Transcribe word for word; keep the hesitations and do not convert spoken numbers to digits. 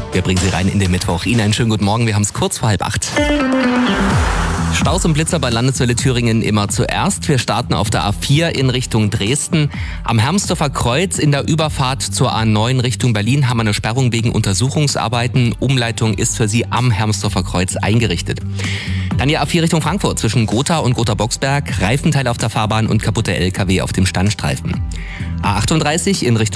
Wir bringen Sie rein in den Mittwoch. Ihnen einen schönen guten Morgen, wir haben es kurz vor halb acht. Staus und Blitzer bei Landeswelle Thüringen immer zuerst. Wir starten auf der A vier in Richtung Dresden. Am Hermsdorfer Kreuz in der Überfahrt zur A neun Richtung Berlin haben wir eine Sperrung wegen Untersuchungsarbeiten. Umleitung ist für Sie am Hermsdorfer Kreuz eingerichtet. Dann die A vier Richtung Frankfurt zwischen Gotha und Gotha-Boxberg. Reifenteile auf der Fahrbahn und kaputte L K W auf dem Standstreifen. A achtunddreißig in Richtung